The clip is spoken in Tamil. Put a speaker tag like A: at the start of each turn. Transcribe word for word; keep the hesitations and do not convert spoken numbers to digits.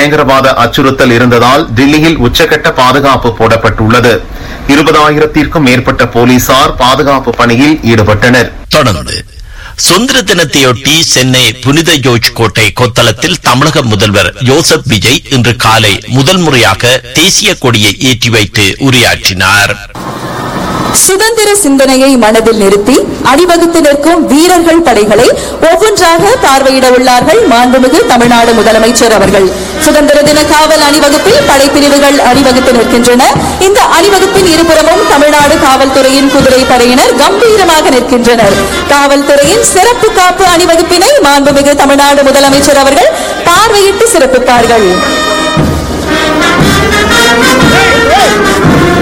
A: பயங்கரவாத அச்சுறுத்தல் இருந்ததால் தில்லியில் உச்சகட்ட பாதுகாப்பு போடப்பட்டுள்ளது. இருபதாயிரத்திற்கும் மேற்பட்ட போலீசார் பாதுகாப்பு பணியில் ஈடுபட்டனர்.
B: தொடர்ந்து சுதந்திர தினத்தையொட்டி சென்னை புனித ஜோர்ஜ் கோட்டை கொத்தளத்தில் தமிழக முதல்வர் ஜோசப் விஜய் இன்று காலை முதல் முறையாக தேசிய கொடியை ஏற்றி வைத்து உரையாற்றினார்.
C: சுதந்திர சிந்தனையை மனதில் நிறுத்தி அணிவகுத்து நிற்கும் வீரர்கள் படைகளை ஒவ்வொன்றாக பார்வையிட உள்ளார்கள் மாண்புமிகு தமிழ்நாடு முதலமைச்சர் அவர்கள். சுதந்திர தின காவல் அணிவகுப்பில் படைப்பிரிவுகள் அணிவகுத்து நிற்கின்றன. இந்த அணிவகுப்பின் இருபுறமும் தமிழ்நாடு காவல்துறையின் குதிரை படையினர் கம்பீரமாக நிற்கின்றனர். காவல்துறையின் சிறப்பு காப்பு அணிவகுப்பினை மாண்புமிகு தமிழ்நாடு முதலமைச்சர் அவர்கள் பார்வையிட்டு சிறப்பிப்பார்கள்.